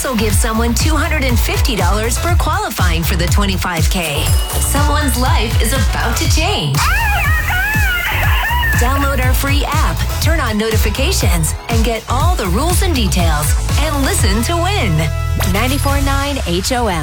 also give someone $250 for qualifying for the 25K. Someone's life is about to change. Download our free app, turn on notifications, and get all the rules and details. And listen to win. 94.9 HOM.